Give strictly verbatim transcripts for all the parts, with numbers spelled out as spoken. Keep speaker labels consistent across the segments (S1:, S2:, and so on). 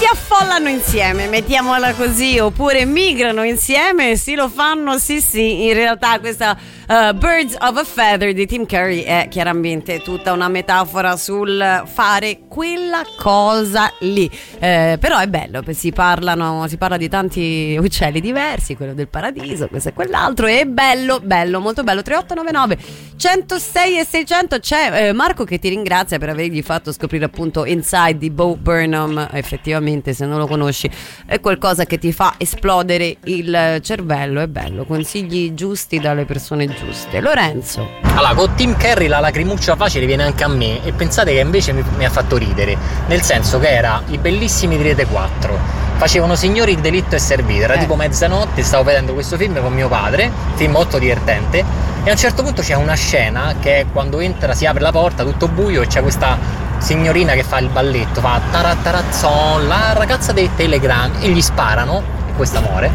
S1: affollano insieme, mettiamola così, oppure migrano insieme, sì lo fanno, sì sì, in realtà questa uh, Birds of a Feather di Tim Curry è chiaramente tutta una metafora sul fare quella cosa lì, eh, però è bello, si parlano, si parla di tanti uccelli diversi, quello del paradiso, questo e quell'altro, è bello, bello, molto bello. Trentotto novantanove centosei e seicento. C'è eh, Marco che ti ringrazia per avergli fatto scoprire appunto Inside di Bo Burnham. Effettivamente, se non lo conosci, è qualcosa che ti fa esplodere il cervello, è bello, consigli giusti dalle persone giuste. Lorenzo.
S2: Allora, con Tim Curry la lacrimuccia facile viene anche a me, e pensate che invece mi, mi ha fatto ridere, nel senso che era I Bellissimi di Rete quattro, facevano Signori il delitto è servito, era eh. tipo mezzanotte, stavo vedendo questo film con mio padre, film molto divertente, e a un certo punto c'è una scena che è quando entra, si apre la porta, tutto buio, e c'è questa signorina che fa il balletto, fa taratarazzon, la ragazza dei telegrammi, e gli sparano, e questo muore,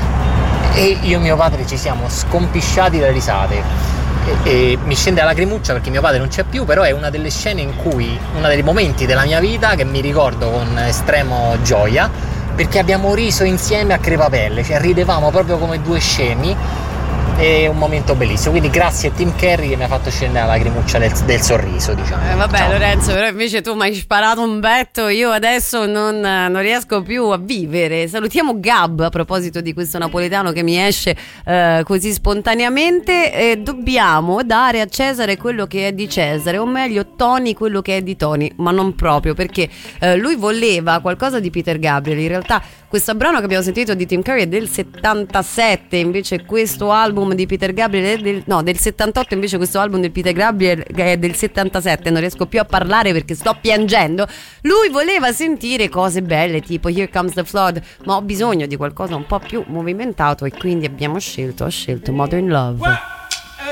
S2: e io e mio padre ci siamo scompisciati dalle risate. E, e mi scende la lacrimuccia perché mio padre non c'è più, però è una delle scene in cui, uno dei momenti della mia vita che mi ricordo con estremo gioia, perché abbiamo riso insieme a crepapelle, cioè ridevamo proprio come due scemi. È un momento bellissimo, quindi grazie a Tim Curry che mi ha fatto scendere la lacrimuccia del, del sorriso, diciamo.
S1: Eh, vabbè,
S2: ciao.
S1: Lorenzo, però invece tu mi hai sparato un betto, io adesso non, non riesco più a vivere. Salutiamo Gab a proposito di questo napoletano che mi esce eh, così spontaneamente. Eh, dobbiamo dare a Cesare quello che è di Cesare, o meglio Tony quello che è di Tony, ma non proprio, perché eh, lui voleva qualcosa di Peter Gabriel. In realtà questo brano che abbiamo sentito di Tim Curry è del settantasette, invece questo album di Peter Gabriel è del, no, del settantotto, invece questo album del Peter Gabriel è del settantasette. Non riesco più a parlare perché sto piangendo. Lui voleva sentire cose belle tipo Here Comes the Flood, ma ho bisogno di qualcosa un po' più movimentato, e quindi abbiamo scelto, ho scelto Modern Love.